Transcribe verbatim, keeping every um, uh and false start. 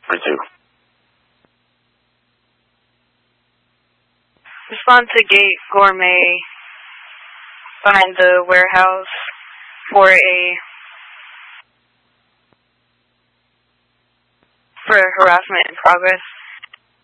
Me too. Respond to Gate Gourmet behind the warehouse for a for harassment in progress.